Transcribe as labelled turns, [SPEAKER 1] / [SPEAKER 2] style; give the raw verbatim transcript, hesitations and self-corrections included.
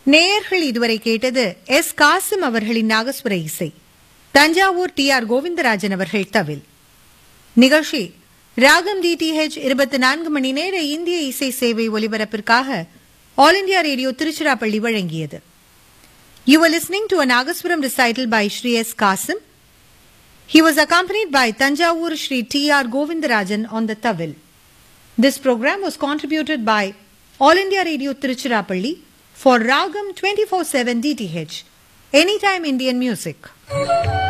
[SPEAKER 1] நேயர்கள் இதுவரை கேட்டது எஸ் காசிம் அவர்களின் நாகஸ்வர இசை, தஞ்சாவூர் டி ஆர் கோவிந்தராஜன் அவர்கள் தவில். நிகழ்ச்சி ராகம் டிடிஹெச் இருபத்தி நான்கு மணி நேர இந்திய இசை சேவை ஒலிபரப்பிற்காக ஆல் இண்டியா ரேடியோ திருச்சிராப்பள்ளி வழங்கியது. You were listening to a Nagaswaram recital by Shri S. Kasim. He was accompanied by Tanjavur Shri T R Govindarajan on the tawil. This program was contributed by All India Radio Tiruchirappalli for Ragam twenty-four seven D T H, Anytime Indian Music.